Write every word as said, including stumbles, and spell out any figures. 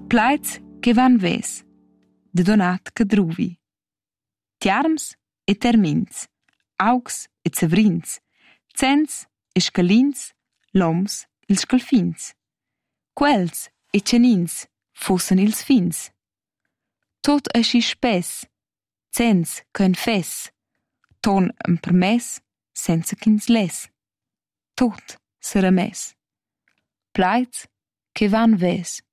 Plaids che van ves, de donat che druvi. Tiarms e termins, augs e zavrins, cents e scalins, loms ils scalfins. Quels e tschenins fussen ils fins. Tot aschi spess, cents qu'en fess, ton en permess, senza ch'ins less. Tot serà mess. Plaids che van ves.